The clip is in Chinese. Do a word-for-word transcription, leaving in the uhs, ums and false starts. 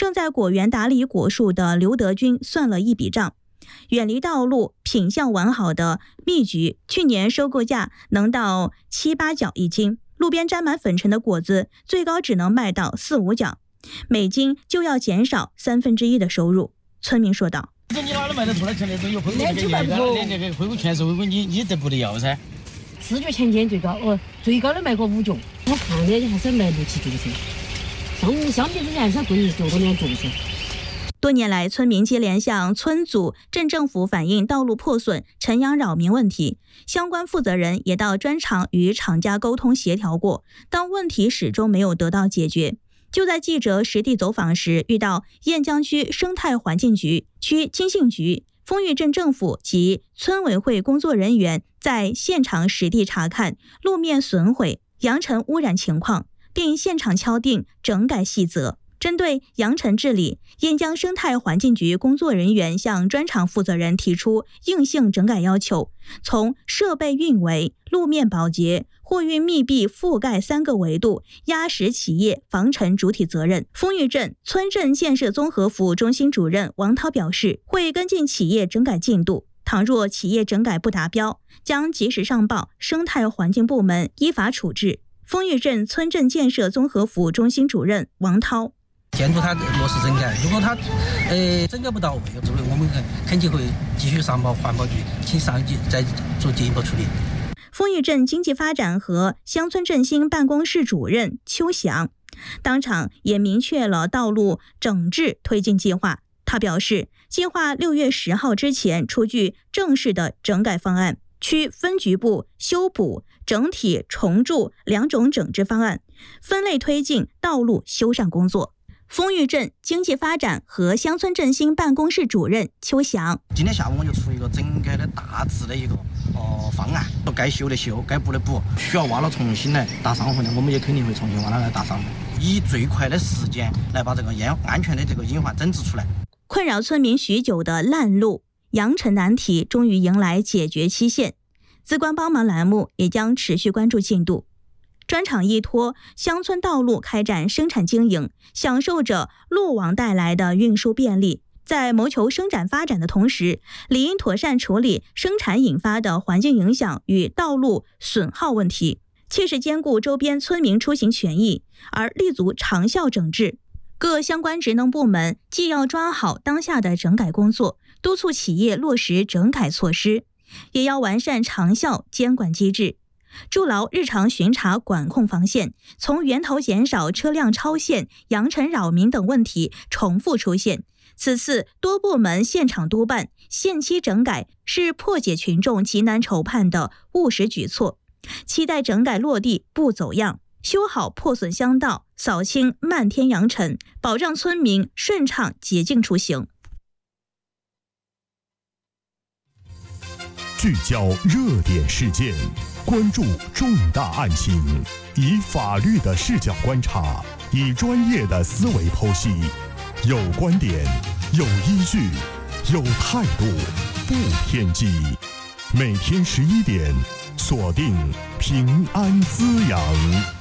正在果园打理果树的刘德军算了一笔账。远离道路、品相完好的蜜橘，去年收购价能到七八角一斤，路边沾满粉尘的果子，最高只能卖到四五角，每斤就要减少三分之一的收入。村民说道：“ 你哪里卖得出来？钱都有回归，那那个回归全是回归，你你得不得要噻？ 四角钱钱最高，哦，最高的卖过五角，我看的还是卖六七角噻，相相比之前还是贵一角多两角噻。” 多年来，村民接连向村组、镇政府反映道路破损、尘扬扰民问题，相关负责人也到专场与厂家沟通协调过，但问题始终没有得到解决。就在记者实地走访时，遇到雁江区生态环境局、区经信局、丰裕镇政府及村委会工作人员在现场实地查看路面损毁、扬尘污染情况，并现场敲定整改细则。针对扬尘治理，雁江生态环境局工作人员向专场负责人提出硬性整改要求，从设备运维、路面保洁、货运密闭覆盖三个维度压实企业防尘主体责任。丰裕镇村镇建设综合服务中心主任王涛表示，会跟进企业整改进度，倘若企业整改不达标，将及时上报生态环境部门依法处置。丰裕镇村镇建设综合服务中心主任王涛。 监督他落实整改，如果他呃整改不到位，我们肯定会继续上报环保局，请上级再做进一步处理。 丰裕镇经济发展和乡村振兴办公室主任邱祥当场也明确了道路整治推进计划。他表示，计划六月十号之前出具正式的整改方案，区分局部修补、整体重筑两种整治方案，分类推进道路修缮工作。丰裕镇经济发展和乡村振兴办公室主任邱祥： 今天下午我就出一个整改的大致的一个呃方案，该修的修，该补的补，需要挖了重新来打伤痕的，我们也肯定会重新挖它来打伤痕，以最快的时间来把这个烟安全的这个隐患整治出来。 困扰村民许久的烂路、扬尘难题终于迎来解决期限，资官帮忙栏目也将持续关注进度。专场依托乡村道路开展生产经营，享受着路网带来的运输便利。在谋求生产发展的同时，理应妥善处理生产引发的环境影响与道路损耗问题，切实兼顾周边村民出行权益，而立足长效整治。各相关职能部门既要抓好当下的整改工作，督促企业落实整改措施，也要完善长效监管机制，筑牢日常巡查管控防线，从源头减少车辆超限、扬尘扰民等问题重复出现。此次多部门现场督办，限期整改是破解群众急难愁盼的务实举措，期待整改落地不走样，修好破损乡道，扫清漫天扬尘，保障村民顺畅洁净出行。 聚焦热点事件，关注重大案情，以法律的视角观察，以专业的思维剖析，有观点，有依据，有态度，不偏激。每天十一点，锁定平安滋养。